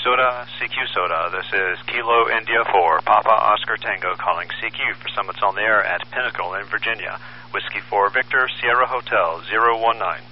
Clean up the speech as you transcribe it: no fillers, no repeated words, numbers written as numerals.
Soda, CQ Soda. This is Kilo India 4, Papa Oscar Tango calling CQ for Summits on the Air at Pinnacle in Virginia. Whiskey 4 Victor, Sierra Hotel 019.